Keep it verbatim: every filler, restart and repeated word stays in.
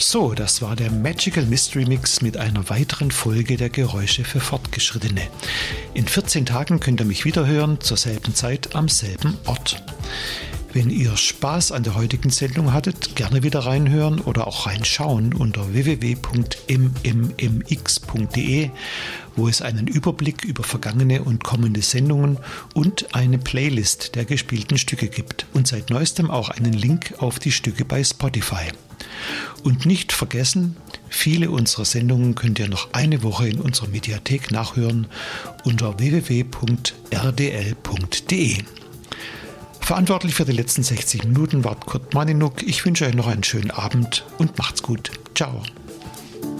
So, das war der Magical Mystery Mix mit einer weiteren Folge der Geräusche für Fortgeschrittene. In vierzehn Tagen könnt ihr mich wiederhören, zur selben Zeit am selben Ort. Wenn ihr Spaß an der heutigen Sendung hattet, gerne wieder reinhören oder auch reinschauen unter w w w punkt m m m x punkt d e, wo es einen Überblick über vergangene und kommende Sendungen und eine Playlist der gespielten Stücke gibt und seit neuestem auch einen Link auf die Stücke bei Spotify. Und nicht vergessen, viele unserer Sendungen könnt ihr noch eine Woche in unserer Mediathek nachhören unter w w w punkt r d l punkt d e. Verantwortlich für die letzten sechzig Minuten war Kurt Maninuk. Ich wünsche euch noch einen schönen Abend und macht's gut. Ciao.